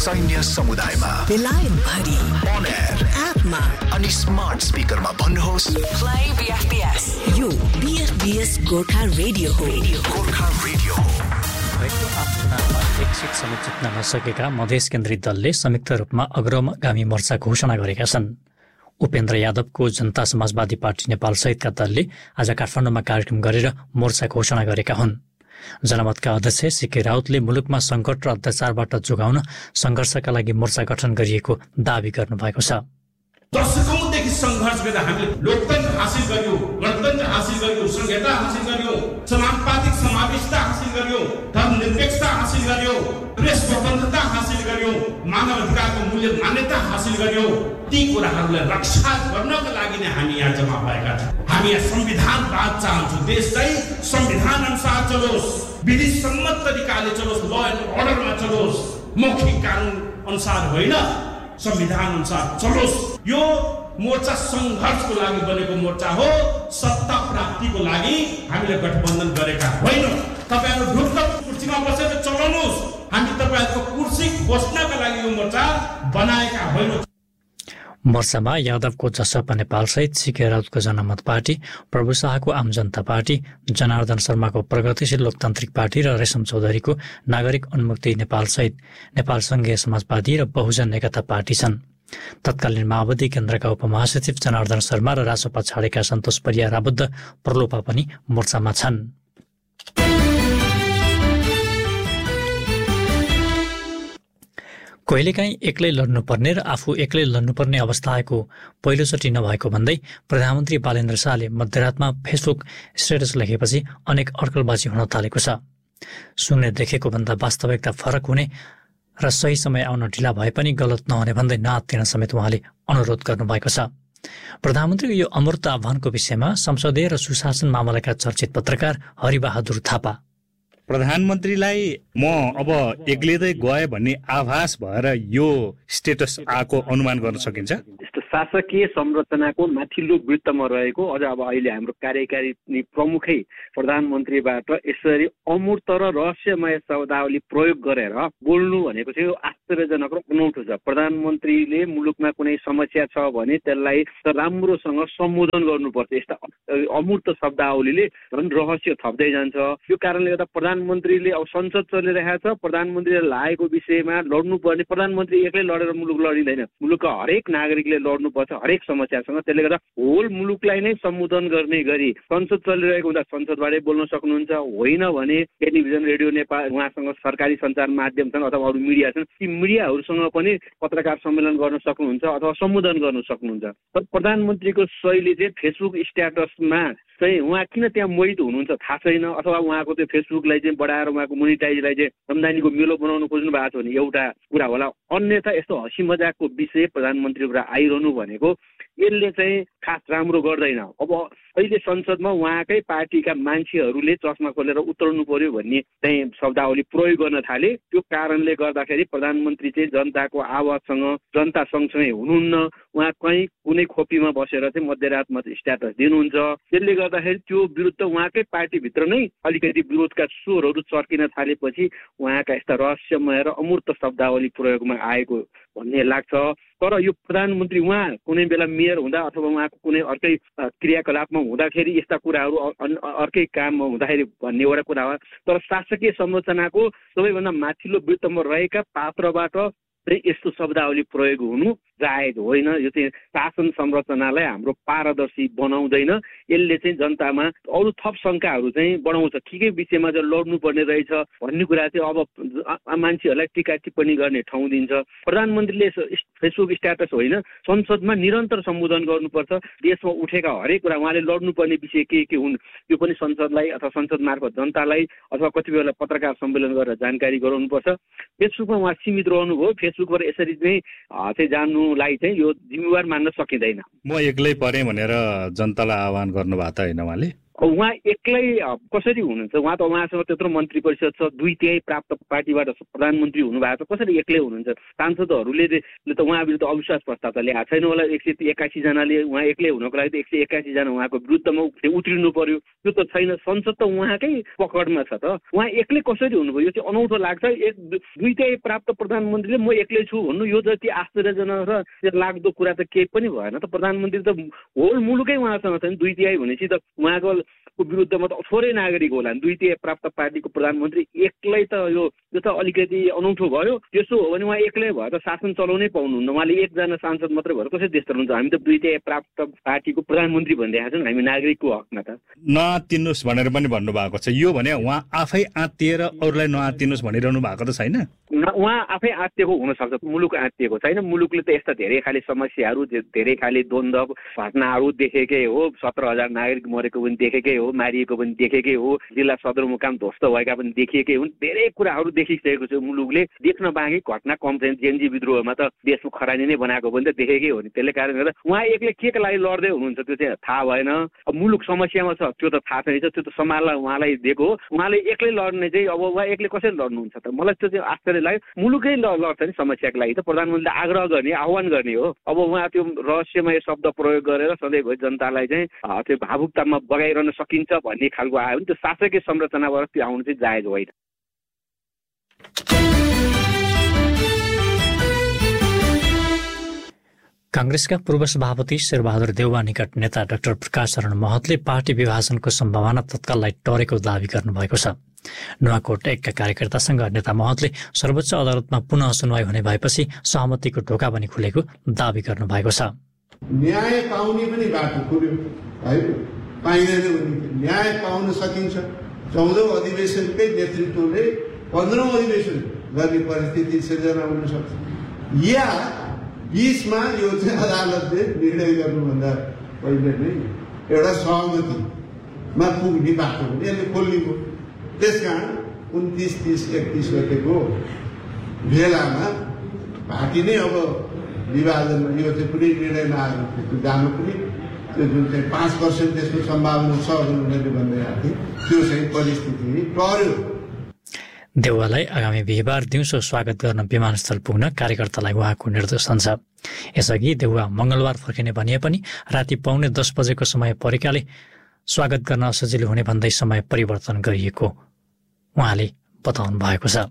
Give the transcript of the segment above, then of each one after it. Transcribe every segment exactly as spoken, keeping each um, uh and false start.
सैन्य समुदायमा बेलायत भरि on air एपमा अनि स्मार्ट स्पिकरमा भन्नुहोस् प्ले बीएफपीएस। यो बीएफपीएस गोर्खा रेडियो हो। गोर्खा रेडियो हो। भएको आफूमा एक सीट समेत जित्न नसकेका मधेस केन्द्रित दलले संयुक्त रूपमा अग्रगामी मोर्चा घोषणा गरेका छन्। उपेन्द्र यादवको जनता समाजवादी पार्टी नेपाल सहितका दलले आज काठमाडौँमा कार्यक्रम गरेर मोर्चा घोषणा गरेका हुन्। जनमतका अध्यक्ष सीके राउतले मुलुकमा संकट र अत्याचारबाट जोगाउन संघर्षका लागि मोर्चा गठन गरिएको दावी गर्नुभएको छ। दशकौंदेखि संघर्ष गरेर हामीले लोकतन्त्र हासिल गर्यौं, गणतन्त्र हासिल गर्यौं, संहिता हासिल गर्यौं, समानुपातिक समावेशता हासिल गर्यौं, धर्मनिरपेक्षता हासिल गर्यौं, प्रेस स्वतन्त्रता हासिल गर्यौं, मानव अधिकारको मूल्य मान्यता हासिल गर्यौं। ती कुराहरूलाई रक्षा गर्नका लागि नै हामी यहाँ जम्मा भएका छौँ। हामी यहाँ संविधानवाद चाहन्छौँ। देश चाहिँ संविधान अनुसार चलोस्, विधि सम्मत तरिकाले चलोस्, ल एन्ड अर्डरमा चलोस्, मौखिक कानुन अनुसार होइन, संविधान अनुसार चलोस्। यो मोर्चा संघर्षको लागि बनेको मोर्चा हो, सत्ता प्राप्तिको लागि हामीले गठबन्धन गरेका होइनौँ। तपाईहरु ढुक्क कुर्सीमा बसेर चलाउनुस्, हामी तपाईहरुको कुर्सी बस्नका लागि यो मोर्चा बनाएका होइनौँ। मोर्चामा यादवको जसपा नेपाल सहित सीके राउतको जनमत पार्टी, प्रभु शाहको आम जनता पार्टी, जनार्दन शर्माको प्रगतिशील लोकतान्त्रिक पार्टी र रेशम चौधरीको नागरिक उन्मुक्ति नेपाल सहित नेपाल संघीय समाजवादी र बहुजन एकता पार्टी छन्। तत्कालीन माओवादी केन्द्रका उपमहासचिव जनार्दन शर्मा र रासोपा छाडेका सन्तोष परियार आबद्ध प्रलोभा पनि मोर्चामा छन्। कहिलेकाहीँ एक्लै लड्नुपर्ने र आफू एक्लै लड्नुपर्ने अवस्था आएको पहिलोचोटि नभएको भन्दै प्रधानमन्त्री बालेन्द्र शाहले मध्यरातमा फेसबुक स्टेटस लेखेपछि अनेक अड्कलबाजी हुन थालेको छ। सुन्ने देखेको भन्दा वास्तविकता फरक हुने र सही समय आउन ढिला भए पनि गलत नहुने भन्दै नआत्तिन समेत उहाँले अनुरोध गर्नुभएको छ। प्रधानमन्त्रीको यो अमूर्त आह्वानको विषयमा संसदीय र सुशासन मामलाका चर्चित पत्रकार हरिबहादुर थापा, प्रधानमन्त्रीलाई म अब एक्लिँदै गए भन्ने आभास भएर यो स्टेटस आएको अनुमान गर्न सकिन्छ। शासकीय संरचनाको माथिल्लो वृत्तमा रहेको अझ अब अहिले हाम्रो कार्यकारी प्रमुखै प्रधानमन्त्रीबाट यसरी अमूर्त र रहस्यमय शब्दावली प्रयोग गरेर बोल्नु भनेको चाहिँ आश्चर्यजनक र अनौठो छ। प्रधानमन्त्रीले मुलुकमा कुनै समस्या छ भने त्यसलाई राम्रोसँग सम्बोधन गर्नुपर्छ। यस्ता अमूर्त शब्दावलीले झन् रहस्य थप्दै जान्छ। यो कारणले गर्दा प्रधानमन्त्रीले अब संसद चलिरहेको छ, प्रधानमन्त्रीले लागेको विषयमा लड्नुपर्ने, प्रधानमन्त्री एक्लै लडेर मुलुक लडिँदैन, मुलुकका हरेक नागरिकले लड्नुपर्छ हरेक समस्यासँग। त्यसले गर्दा होल मुलुकलाई नै सम्बोधन गर्ने गरी संसद चलिरहेको हुँदा संसदबाटै बोल्न सक्नुहुन्छ, होइन भने टेलिभिजन रेडियो नेपाल उहाँसँग सरकारी सञ्चार माध्यमसँग अथवा अरू मिडिया छन्, ती मिडियाहरूसँग पनि पत्रकार सम्मेलन गर्न सक्नुहुन्छ अथवा सम्बोधन गर्न सक्नुहुन्छ। तर प्रधानमन्त्रीको शैली चाहिँ फेसबुक स्ट्याटसमा चाहिँ उहाँ किन त्यहाँ मोहित हुनुहुन्छ थाहा छैन, अथवा उहाँको त्यो फेसबुकलाई चाहिँ बढाएर उहाँको मोनिटाइजलाई चाहिँ आम्दानीको मेलो बनाउनु खोज्नु भएको छ भने एउटा कुरा होला। अन्यथा यस्तो हँसी मजाकको विषय प्रधानमन्त्रीबाट आइरहनु भनेको यसले चाहिँ खास राम्रो गर्दैन। अब अहिले संसदमा उहाँकै पार्टीका मान्छेहरूले चस्मा खोलेर उत्रनु पर्यो भन्ने चाहिँ शब्दावली प्रयोग गर्न थाले। त्यो कारणले गर्दाखेरि प्रधानमन्त्री चाहिँ जनताको आवाजसँग जनता सँगसँगै हुनुहुन्न, उहाँ कहीँ कुनै खोपीमा बसेर चाहिँ मध्यरातमा स्ट्याटस दिनुहुन्छ। त्यसले गर्दाखेरि त्यो विरुद्ध उहाँकै पार्टीभित्र नै अलिकति विरोधका स्वरहरू चर्किन थालेपछि उहाँका यस्ता रहस्यमय र अमूर्त शब्दावली प्रयोगमा आएको भन्ने लाग्छ। तर यो प्रधानमन्त्री उहाँ कुनै बेला मेयर हुँदा अथवा उहाँको कुनै अर्कै क्रियाकलापमा हुँदाखेरि यस्ता कुराहरू अर्कै काममा हुँदाखेरि भन्ने एउटा कुरा हो। तर शासकीय संरचनाको सबैभन्दा माथिल्लो वृत्तमा रहेका पात्रबाट चाहिँ यस्तो शब्दावली प्रयोग हुनु जायज होइन। यो चाहिँ शासन संरचनालाई हाम्रो पारदर्शी बनाउँदैन, यसले चाहिँ जनतामा अरू थप शङ्काहरू चाहिँ बढाउँछ। ठिकै विषयमा चाहिँ लड्नुपर्ने रहेछ भन्ने कुरा चाहिँ अब मान्छेहरूलाई टिका टिप्पणी गर्ने ठाउँ दिन्छ। प्रधानमन्त्रीले फेसबुक स्ट्याटस होइन, संसदमा निरन्तर सम्बोधन गर्नुपर्छ। देशमा उठेका हरेक कुरा उहाँले लड्नुपर्ने विषय के के हुन् यो पनि संसदलाई अथवा संसद मार्फत जनतालाई अथवा कति बेला पत्रकार सम्मेलन गरेर जानकारी गराउनुपर्छ। फेसबुकमा उहाँ सीमित रहनुभयो, फेसबुकबाट यसरी चाहिँ चाहिँ जान्नुलाई चाहिँ यो जिम्मेवार मान्न सकिँदैन। म एक्लै परेँ भनेर जनतालाई आह्वान गर्नुभएको त होइन उहाँले? उहाँ एक्लै कसरी हुनुहुन्छ? उहाँ त उहाँसँग त्यत्रो मन्त्री परिषद छ, दुई तिहाई प्राप्त पार्टीबाट प्रधानमन्त्री हुनुभएको छ, कसरी एक्लै हुनुहुन्छ? सांसदहरूले त उहाँ विरुद्ध अविश्वास प्रस्ताव त ल्याएको छैन होला। एक सय एक्कासी जनाले उहाँ एक्लै हुनको लागि त एक सय एक्कासी जना उहाँको विरुद्धमा उत्रिनु पर्यो, त्यो त छैन। संसद त उहाँकै पकडमा छ त, उहाँ एक्लै कसरी हुनुभयो? यो चाहिँ अनौठो लाग्छ। एक दुई तिहाई प्राप्त प्रधानमन्त्रीले म एक्लै छु भन्नु यो जति आश्चर्यजनक र लाग्दो कुरा त केही पनि भएन त। प्रधानमन्त्री त होल मुलुकै उहाँसँग छ नि। दुई तिहाई भनेपछि त उहाँको विरुद्धमा त थोरै नागरिक होला। दुई तिहाई प्राप्त पार्टीको प्रधानमन्त्री एक्लै त यो यो त अलिकति अनौठो भयो। त्यसो हो भने उहाँ एक्लै भएर शासन चलाउनै पाउनुहुन्न। उहाँले एकजना सांसद मात्रै भएर कसरी देश चलाउनुहुन्छ? हामी त दुई तिहाई प्राप्त पार्टीको प्रधानमन्त्री भनिरहेका छौँ हामी नागरिकको हकमा त। नआत्तिनुहोस् भनेर पनि भन्नुभएको छ। यो भने उहाँ आफै आत्तिएर अरूलाई नआत्तिनुहोस् भनिरहनु भएको त छैन? उहाँ आफै आत्तिएको हुनसक्छ, मुलुक आत्तिएको छैन। मुलुकले त यस्ता धेरै खाले समस्याहरू, धेरै खाले द्वन्द्व घटनाहरू देखेकै हो। सत्र हजार नागरिक मरेको पनि देखेकै हो, मारिएको पनि देखेकै हो, जिल्ला सदरमुकाम ध्वस्त भएका पनि देखेकै हुन्। धेरै कुराहरू देखिसकेको छ मुलुकले। देख्न बाँकी घटना कम छैन। जेएनजी विद्रोहमा त देशको खरानी नै बनाएको पनि त देखेकै हो नि। त्यसले कारणले गर्दा उहाँ एक्लै के को लागि लड्दै हुनुहुन्छ त्यो चाहिँ थाहा भएन। अब मुलुक समस्यामा छ त्यो त थाहा छैन, त्यो त समाजलाई उहाँलाई दिएको हो। उहाँले एक्लै लड्ने चाहिँ अब उहाँ एक्लै कसरी लड्नुहुन्छ त? मलाई त्यो चाहिँ आश्चर्य लाग्यो। मुलुकै लड्छ नि समस्याको लागि त। प्रधानमन्त्रीले आग्रह गर्ने, आह्वान गर्ने हो। अब उहाँ त्यो रहस्यमय शब्द प्रयोग गरेर सधैँभरि जनतालाई चाहिँ त्यो भावुकतामा बगाइरहन सकिन्छ भन्ने खालको आयो भने त्यो शासकीय संरचनाबाट त्यो आउनु चाहिँ जायज होइन। कांग्रेसका पूर्व सभापति शेरबहादुर देउवा निकट नेता डाक्टर प्रकाश शरण महतले पार्टी विभाजनको सम्भावना तत्काललाई टरेको दावी गर्नुभएको छ। नुवाकोट एकका कार्यकर्तासँग नेता महतले सर्वोच्च अदालतमा पुनः सुनवाई हुने भएपछि सहमतिको ढोका पनि खुलेको दावी गर्नुभएको छ। न्याय पाउने पनि बाटो खुल्यो है, पाइँदैन भने न्याय पाउन सकिन्छ। चौधौँ अधिवेशनकै नेतृत्वले पन्ध्रौँ अधिवेशन गर्ने परिस्थिति सिर्जना हुन सक्छ, या बीचमा यो चाहिँ अदालतले निर्णय गर्नुभन्दा पहिले नै एउटा सहमतिमा पुग्ने बाटो पनि यसले खोलिएको। त्यसकारण उन्तिस तिस एकतिस गतेको भेलामा पार्टी नै अब विभाजनमा यो चाहिँ कुनै निर्णय नआएको जानु पनि त्यो जुन चाहिँ पाँच पर्सेन्ट त्यसको सम्भावना छ उनीहरूले भनिरहेको थिए त्यो चाहिँ परिस्थिति टर्यो। देउवालाई आगामी बिहिबार दिउँसो स्वागत गर्न विमानस्थल पुग्न कार्यकर्तालाई उहाँको निर्देशन छ। यसअघि देउवा मंगलबार फर्किने भनिए पनि राति पाउने दस बजेको समय परेकाले स्वागत गर्न सजिलो हुने भन्दै समय परिवर्तन गरिएको उहाँले बताउनु भएको छ।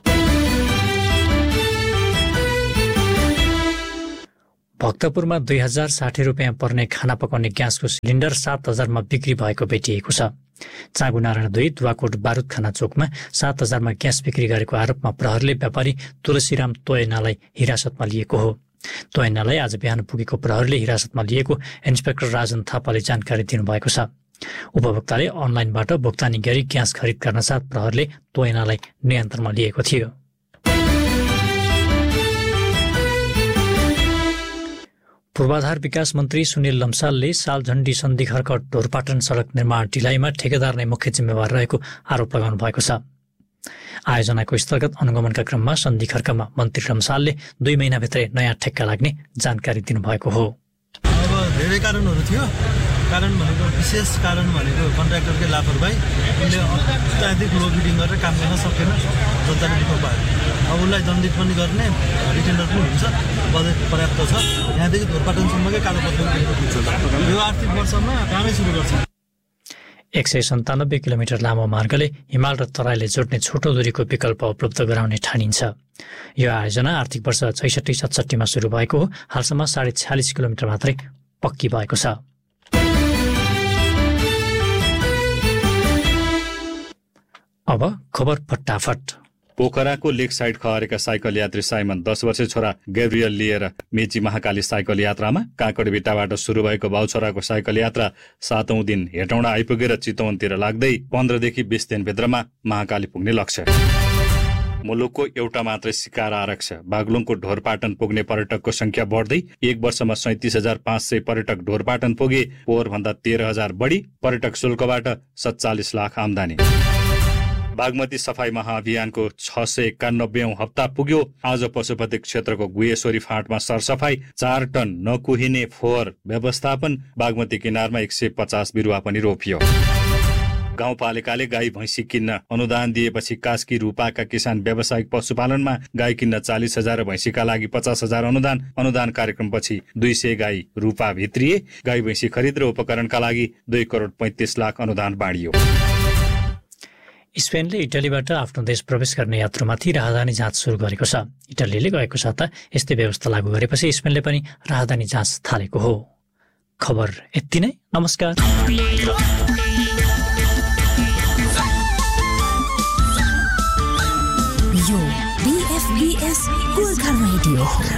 भक्तपुरमा दुई हजार साठी रुपियाँ पर्ने खाना पकाउने ग्यासको सिलिन्डर सात हजारमा बिक्री भएको भेटिएको छ। चाँगुनारायण दुई दुवाकोट बारुद खाना चोकमा सात हजारमा ग्यास बिक्री गरेको आरोपमा प्रहरीले व्यापारी तुलसीराम तोयनालाई हिरासतमा लिएको हो। तोयनालाई आज बिहान पुगेको प्रहरीले हिरासतमा लिएको इन्सपेक्टर राजन थापाले जानकारी दिनुभएको छ। उपभोक्ताले अनलाइनबाट भुक्तानी गरी ग्यास खरिद गर्न साथ प्रहरीले तोयनालाई नियन्त्रणमा लिएको थियो। पूर्वाधार विकास मन्त्री सुनिल लम्सालले सालझण्डी सन्धि खर्क ढोरपाटन सडक निर्माण ढिलाइमा ठेकेदार नै मुख्य जिम्मेवार रहेको आरोप लगाउनु भएको छ। आयोजनाको स्थलगत अनुगमनका क्रममा सन्धि खर्कमा मन्त्री लम्सालले दुई महिनाभित्रै नयाँ ठेक्का लाग्ने जानकारी दिनुभएको हो। अब धेरै कारणहरू थियो। कारण भनेको विशेष कारण भनेको कन्ट्राक्टरकै लापरवाही, उनले अत्याधिक लोबिडिङ गरेर काम गर्न सकेन, जनताले दुःख पायो। अब उसलाई दण्डित पनि गर्ने रिटेन्डर पनि हुन्छ, बजेट पर्याप्त छ। यहाँदेखि ढोरपाटनसम्मकै कालोपत्र यो आर्थिक वर्षमा कामै सुरु गर्छ। एक सय सन्तानब्बे किलोमिटर लामो मार्गले हिमाल र तराईले जोड्ने छोटो दूरीको विकल्प उपलब्ध गराउने ठानिन्छ। यो आयोजना आर्थिक वर्ष छैसठी सतसट्ठीमा सुरु भएको हो। हालसम्म साढे छ्यालिस किलोमिटर मात्रै पक्की भएको छ। अब खबर फटाफट। पोखराको लेक साइड खहरेका साइकल यात्री साइमन दस वर्षे छोरा गैब्रियल लिएर मेची महाकाली साइकल यात्रामा काँकडभिट्टाबाट सुरु भएको बाउछोराको साइकल यात्रा सातौं दिन हेटौँडा आइपुगेर चितवनतिर लाग्दै पन्ध्रदेखि बिस दिनभित्रमा महाकाली पुग्ने लक्ष्य। मुलुकको एउटा मात्रै शिकार आरक्ष बागलुङको ढोरपाटन पुग्ने पर्यटकको संख्या बढ्दै एक वर्षमा सैतिस हजार पाँच सय पर्यटक ढोरपाटन पुगे। पोहोरभन्दा तेह्र हजार बढी पर्यटक शुल्कबाट सत्तालिस लाख आमदानी। बागमती सफाई महाअभियानको छ सय एकानब्बेऔं हप्ता पुग्यो। आज पशुपति क्षेत्रको गुहेश्वरी फाँटमा सरसफाई, चार टन नकुहिने फोहोर व्यवस्थापन, बागमती किनारमा एक सय पचास बिरुवा पनि रोपियो। गाउँपालिकाले गाई भैँसी किन्न अनुदान दिएपछि कास्की रूपाका किसान व्यावसायिक पशुपालनमा गाई किन्न चालिस हजार भैँसीका लागि पचास हजार अनुदान अनुदान कार्यक्रमपछि दुई सय गाई रूपा भित्रिए। गाई भैँसी खरिद र उपकरणका लागि दुई करोड पैँतिस लाख अनुदान बाँडियो। स्पेनले इटालीबाट आफ्नो देश प्रवेश गर्ने यात्रुमाथि राहदानी जाँच सुरु गरेको छ। इटालीले गएको साता यस्तै व्यवस्था लागू गरेपछि स्पेनले पनि राहदानी जाँच थालेको हो। खबर यति नै। नमस्कार। यो बीएफबीएस गोर्खा रेडियो हो।